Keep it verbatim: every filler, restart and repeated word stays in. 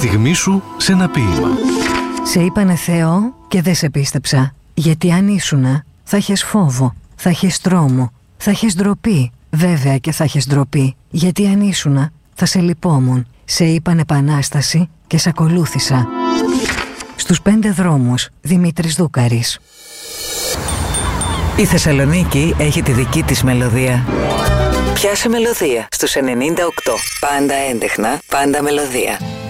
στιγμή σου σε ένα ποίημα. Σε είπανε Θεό και δεν σε πίστεψα. Γιατί αν ήσουνα, θα έχεις φόβο, θα έχεις τρόμο, θα έχεις ντροπή. Βέβαια και θα έχεις ντροπή. Γιατί αν ήσουνα, θα σε λυπόμουν. Σε είπαν Επανάσταση και σε ακολούθησα. Στους πέντε δρόμους, Δημήτρης Δούκαρης. Η Θεσσαλονίκη έχει τη δική της μελωδία. Πιάσε μελωδία στους ενενήντα οκτώ. Πάντα έντεχνα, πάντα μελωδία.